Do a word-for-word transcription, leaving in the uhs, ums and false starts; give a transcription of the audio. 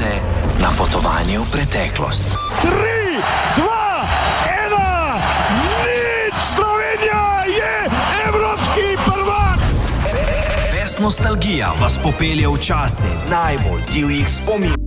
se na potovanje v preteklost. Tri, dva, ena, nič! Slovenija je evropski prvak! Fest Nostalgija vas popelje v čase najbolj divjih spominov.